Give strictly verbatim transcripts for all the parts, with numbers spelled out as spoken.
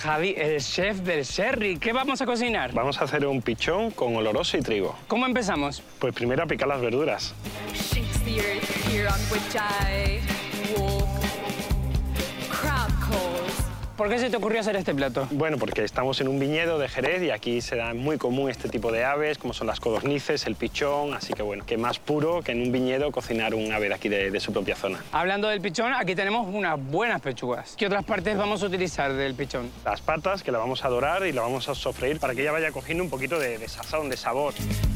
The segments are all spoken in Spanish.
Javi, el chef del Sherry. ¿Qué vamos a cocinar? Vamos a hacer un pichón con oloroso y trigo. ¿Cómo empezamos? Pues primero a picar las verduras. ¿Por qué se te ocurrió hacer este plato? Bueno, porque estamos en un viñedo de Jerez y aquí se da muy común este tipo de aves, como son las codornices, el pichón, así que bueno, qué más puro que en un viñedo cocinar un ave de aquí de, de su propia zona. Hablando del pichón, aquí tenemos unas buenas pechugas. ¿Qué otras partes vamos a utilizar del pichón? Las patas, que la vamos a dorar y la vamos a sofreír para que ella vaya cogiendo un poquito de, de sazón, de sabor.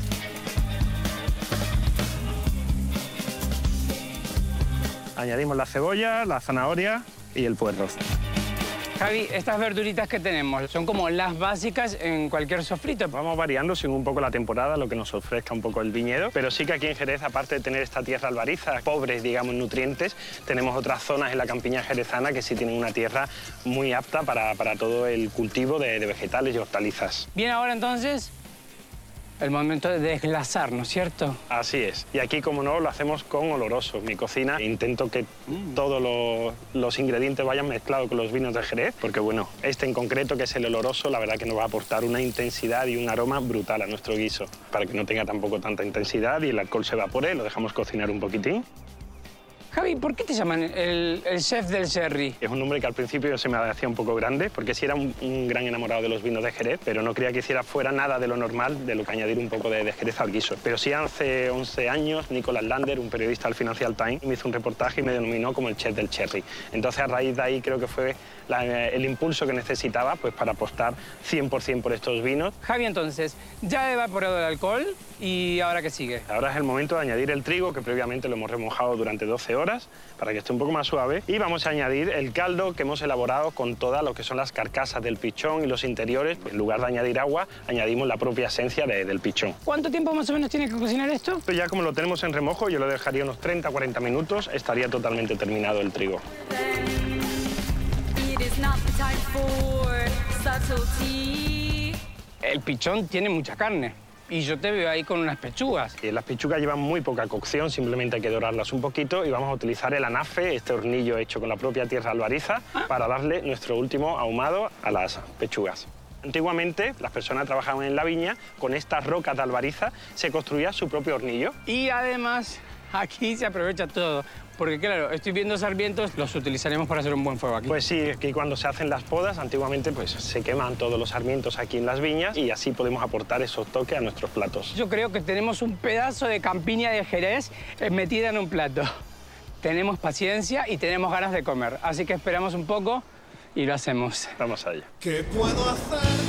Añadimos la cebolla, la zanahoria y el puerro. Javi, estas verduritas que tenemos son como las básicas en cualquier sofrito. Vamos variando según un poco la temporada, lo que nos ofrezca un poco el viñedo, pero sí que aquí en Jerez, aparte de tener esta tierra albariza, pobre, digamos, en nutrientes, tenemos otras zonas en la campiña jerezana que sí tienen una tierra muy apta para, para todo el cultivo de, de vegetales y hortalizas. Bien, ahora entonces, el momento de desglasar, ¿no es cierto? Así es. Y aquí, como no, lo hacemos con oloroso. En mi cocina intento que mm. todos los, los ingredientes vayan mezclados con los vinos de Jerez, porque, bueno, este en concreto, que es el oloroso, la verdad que nos va a aportar una intensidad y un aroma brutal a nuestro guiso, para que no tenga tampoco tanta intensidad y el alcohol se evapore, lo dejamos cocinar un poquitín. Javi, ¿por qué te llaman el, el chef del Sherry? Es un nombre que al principio se me hacía un poco grande, porque sí era un, un gran enamorado de los vinos de Jerez, pero no creía que hiciera fuera nada de lo normal, de lo que añadir un poco de, de Jerez al guiso. Pero sí, hace once años, Nicholas Lander, un periodista del Financial Times, me hizo un reportaje y me denominó como el chef del Sherry. Entonces, a raíz de ahí, creo que fue la, el impulso que necesitaba pues, para apostar cien por cien por estos vinos. Javi, entonces, ya he evaporado el alcohol y ¿ahora qué sigue? Ahora es el momento de añadir el trigo, que previamente lo hemos remojado durante doce horas, para que esté un poco más suave, y vamos a añadir el caldo que hemos elaborado con todas lo que son las carcasas del pichón y los interiores. En lugar de añadir agua, añadimos la propia esencia de, del pichón. ¿Cuánto tiempo más o menos tiene que cocinar esto? Pues ya como lo tenemos en remojo, yo lo dejaría unos treinta a cuarenta minutos, estaría totalmente terminado el trigo. El pichón tiene mucha carne. Y yo te veo ahí con unas pechugas. Y las pechugas llevan muy poca cocción, simplemente hay que dorarlas un poquito y vamos a utilizar el anafe, este hornillo hecho con la propia tierra albariza, ¿Ah? para darle nuestro último ahumado a las pechugas. Antiguamente, las personas trabajaban en la viña, con estas rocas de albariza se construía su propio hornillo. Y además, aquí se aprovecha todo. Porque claro, estoy viendo sarmientos, los utilizaremos para hacer un buen fuego aquí. Pues sí, aquí cuando se hacen las podas, antiguamente pues se queman todos los sarmientos aquí en las viñas y así podemos aportar esos toques a nuestros platos. Yo creo que tenemos un pedazo de campiña de Jerez metida en un plato. Tenemos paciencia y tenemos ganas de comer, así que esperamos un poco y lo hacemos. Vamos allá. ¿Qué puedo hacer?